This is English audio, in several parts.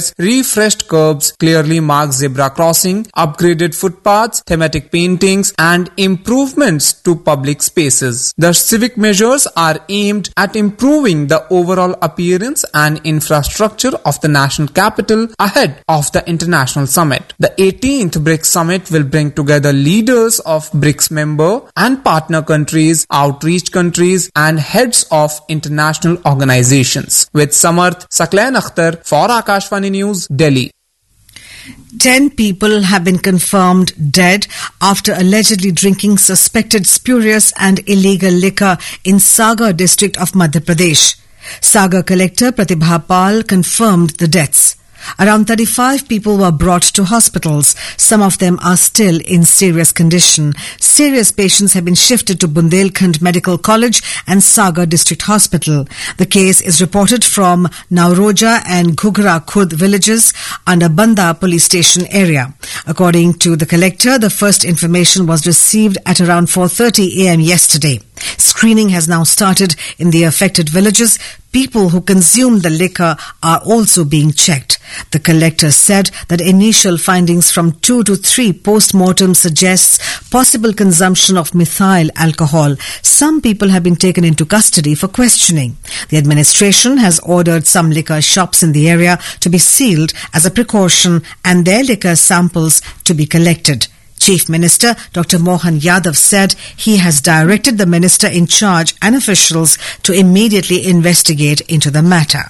refreshed curbs, clearly marked zebra crossing, upgraded footpaths, thematic paintings, and improvements to public spaces. The civic measures are aimed at improving the overall appearance and infrastructure of the national capital ahead of the international summit. The 18th BRICS summit will bring together leaders of BRICS member and partner countries, outreach countries, and heads of international organizations. With Samarth Saklan Akhtar for Akashvani News, Delhi. 10 people have been confirmed dead after allegedly drinking suspected spurious and illegal liquor in Sagar district of Madhya Pradesh. Sagar collector Pratibha Pal confirmed the deaths. Around 35 people were brought to hospitals. Some of them are still in serious condition. Serious patients have been shifted to Bundelkhand Medical College and Sagar District Hospital. The case is reported from Nauroja and Ghugra Khud villages under Banda police station area. According to the collector, the first information was received at around 4:30 a.m. yesterday. Screening has now started in the affected villages. People who consume the liquor are also being checked. The collector said that initial findings from 2 to 3 post-mortem suggests possible consumption of methyl alcohol. Some people have been taken into custody for questioning. The administration has ordered some liquor shops in the area to be sealed as a precaution and their liquor samples to be collected. Chief Minister Dr. Mohan Yadav said he has directed the minister in charge and officials to immediately investigate into the matter.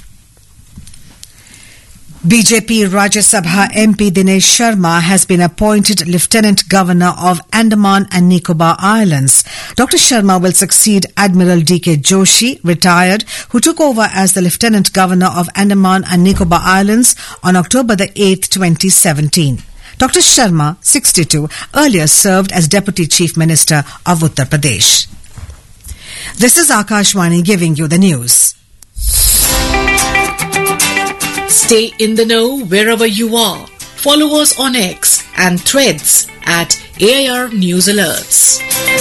BJP Rajya Sabha MP Dinesh Sharma has been appointed Lieutenant Governor of Andaman and Nicobar Islands. Dr. Sharma will succeed Admiral D.K. Joshi, retired, who took over as the Lieutenant Governor of Andaman and Nicobar Islands on October the 8th, 2017. Dr. Sharma, 62, earlier served as Deputy Chief Minister of Uttar Pradesh. This is Akashvani giving you the news. Stay in the know wherever you are. Follow us on X and Threads at AIR News Alerts.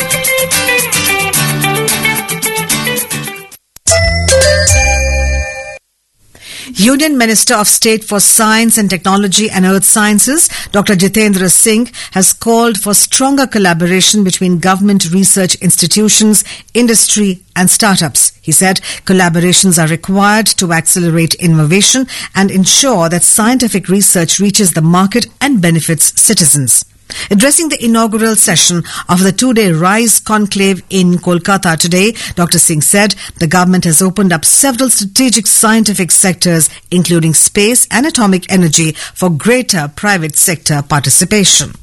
Union Minister of State for Science and Technology and Earth Sciences, Dr. Jitendra Singh, has called for stronger collaboration between government research institutions, industry and startups. He said collaborations are required to accelerate innovation and ensure that scientific research reaches the market and benefits citizens. Addressing the inaugural session of the 2-day RISE conclave in Kolkata today, Dr. Singh said the government has opened up several strategic scientific sectors, including space and atomic energy, for greater private sector participation.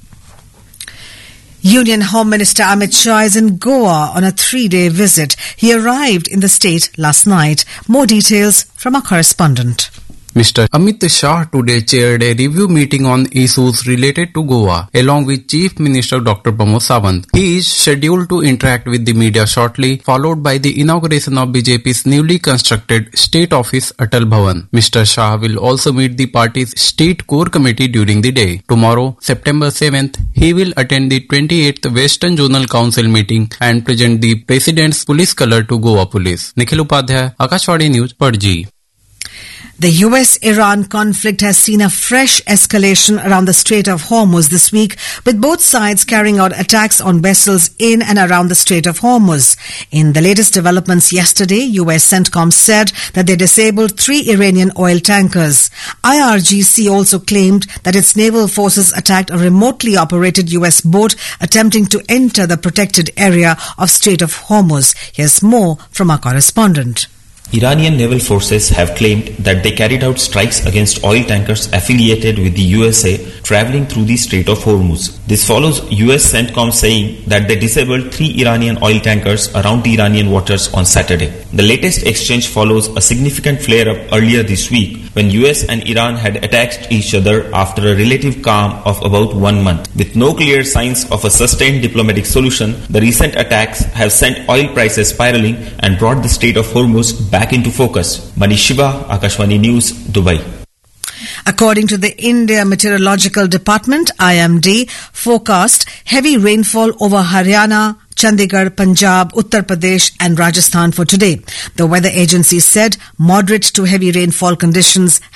Union Home Minister Amit Shah is in Goa on a 3-day visit. He arrived in the state last night. More details from our correspondent. Mr. Amit Shah today chaired a review meeting on issues related to Goa, along with Chief Minister Dr. Pramod Sawant. He is scheduled to interact with the media shortly, followed by the inauguration of BJP's newly constructed state office, Atal Bhavan. Mr. Shah will also meet the party's state core committee during the day. Tomorrow, September 7th, he will attend the 28th Western Zonal Council meeting and present the President's police colour to Goa Police. Nikhil Upadhyay, Akashvani News, Padji. The US-Iran conflict has seen a fresh escalation around the Strait of Hormuz this week, with both sides carrying out attacks on vessels in and around the Strait of Hormuz. In the latest developments yesterday, US CENTCOM said that they disabled 3 Iranian oil tankers. IRGC also claimed that its naval forces attacked a remotely operated US boat attempting to enter the protected area of Strait of Hormuz. Here's more from our correspondent. Iranian naval forces have claimed that they carried out strikes against oil tankers affiliated with the USA traveling through the Strait of Hormuz. This follows US CENTCOM saying that they disabled 3 Iranian oil tankers around the Iranian waters on Saturday. The latest exchange follows a significant flare-up earlier this week when US and Iran had attacked each other after a relative calm of about 1 month. With no clear signs of a sustained diplomatic solution, the recent attacks have sent oil prices spiraling and brought the Strait of Hormuz back into focus. Manish Shiva, Akashvani News, Dubai. According to the India Meteorological Department, IMD, forecast heavy rainfall over Haryana, Chandigarh, Punjab, Uttar Pradesh and Rajasthan for today. The weather agency said moderate to heavy rainfall conditions